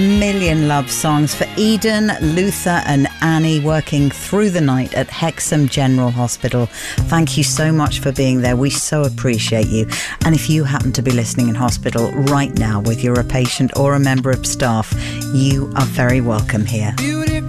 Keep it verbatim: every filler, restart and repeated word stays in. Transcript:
Million love songs for Eden, Luther and Annie, working through the night at Hexham General Hospital. Thank you so much for being there. We so appreciate you. And if you happen to be listening in hospital right now, whether you're a patient or a member of staff, you are very welcome here.